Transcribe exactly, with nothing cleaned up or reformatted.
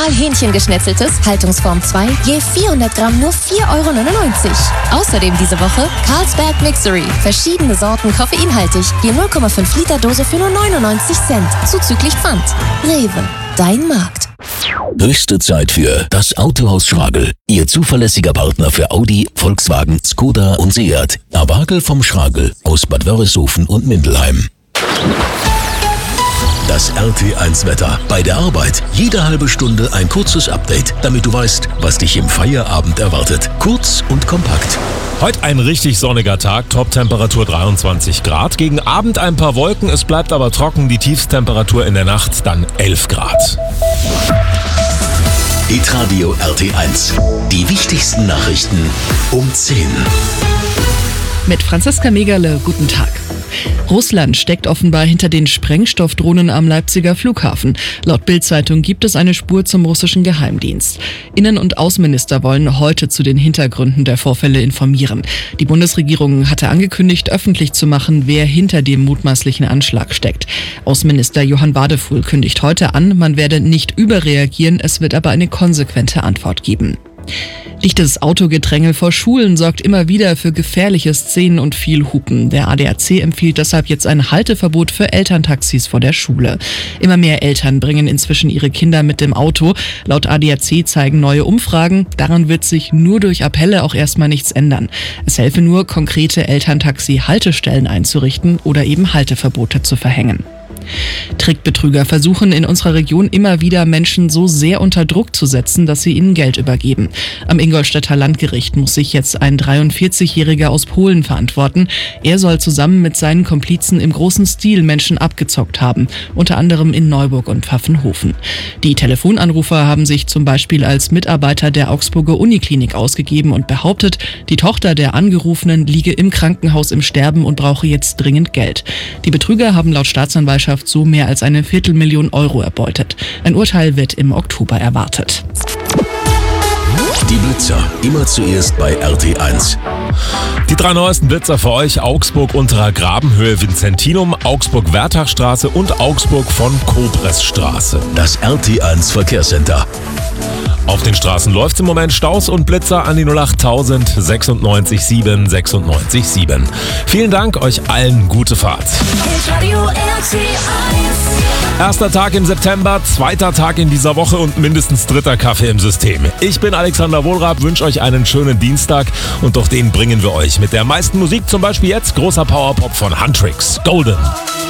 Original Hähnchengeschnetzeltes, Haltungsform zwei, je vierhundert Gramm nur vier Euro neunundneunzig. Außerdem diese Woche Carlsberg Mixery. Verschiedene Sorten koffeinhaltig, je null Komma fünf Liter Dose für nur neunundneunzig Cent. Zuzüglich Pfand. Rewe, dein Markt. Höchste Zeit für das Autohaus Schragel. Ihr zuverlässiger Partner für Audi, Volkswagen, Skoda und Seat. Abagel vom Schragel aus Bad Wörishofen und Mindelheim. Das R T eins Wetter. Bei der Arbeit jede halbe Stunde ein kurzes Update, damit du weißt, was dich im Feierabend erwartet. Kurz und kompakt. Heute ein richtig sonniger Tag, Top-Temperatur dreiundzwanzig Grad. Gegen Abend ein paar Wolken, es bleibt aber trocken. Die Tiefstemperatur in der Nacht dann elf Grad. Hitradio R T eins. Die wichtigsten Nachrichten um zehn. Mit Franziska Megerle, guten Tag. Russland steckt offenbar hinter den Sprengstoffdrohnen am Leipziger Flughafen. Laut Bild-Zeitung gibt es eine Spur zum russischen Geheimdienst. Innen- und Außenminister wollen heute zu den Hintergründen der Vorfälle informieren. Die Bundesregierung hatte angekündigt, öffentlich zu machen, wer hinter dem mutmaßlichen Anschlag steckt. Außenminister Johann Wadefuhl kündigt heute an, man werde nicht überreagieren, es wird aber eine konsequente Antwort geben. Dichtes Autogedränge vor Schulen sorgt immer wieder für gefährliche Szenen und viel Hupen. Der A D A C empfiehlt deshalb jetzt ein Halteverbot für Elterntaxis vor der Schule. Immer mehr Eltern bringen inzwischen ihre Kinder mit dem Auto. Laut A D A C zeigen neue Umfragen, daran wird sich nur durch Appelle auch erstmal nichts ändern. Es helfe nur, konkrete Elterntaxi-Haltestellen einzurichten oder eben Halteverbote zu verhängen. Trickbetrüger versuchen in unserer Region immer wieder Menschen so sehr unter Druck zu setzen, dass sie ihnen Geld übergeben. Am Ingolstädter Landgericht muss sich jetzt ein dreiundvierzigjähriger aus Polen verantworten. Er soll zusammen mit seinen Komplizen im großen Stil Menschen abgezockt haben, unter anderem in Neuburg und Pfaffenhofen. Die Telefonanrufer haben sich zum Beispiel als Mitarbeiter der Augsburger Uniklinik ausgegeben und behauptet, die Tochter der Angerufenen liege im Krankenhaus im Sterben und brauche jetzt dringend Geld. Die Betrüger haben laut Staatsanwaltschaft so mehr als eine Viertelmillion Euro erbeutet. Ein Urteil wird im Oktober erwartet. Die Blitzer, immer zuerst bei R T eins. Die drei neuesten Blitzer für euch: Augsburg unterer Grabenhöhe Vincentinum, Augsburg Wertachstraße und Augsburg von Kobressstraße. Das R T eins Verkehrscenter. Auf den Straßen läuft im Moment Staus und Blitzer an die null acht tausend sechsundneunzig sieben sechsundneunzig sieben. Vielen Dank, euch allen gute Fahrt. Erster Tag im September, zweiter Tag in dieser Woche und mindestens dritter Kaffee im System. Ich bin Alexander Wohlrab, wünsche euch einen schönen Dienstag und doch den bringen wir euch mit der meisten Musik, zum Beispiel jetzt großer Powerpop von Huntrix, Golden.